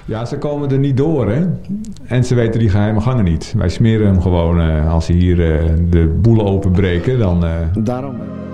Ja, ze komen er niet door, hè. En ze weten die geheime gangen niet. Wij smeren hem gewoon als ze hier de boel openbreken. Dan... Daarom...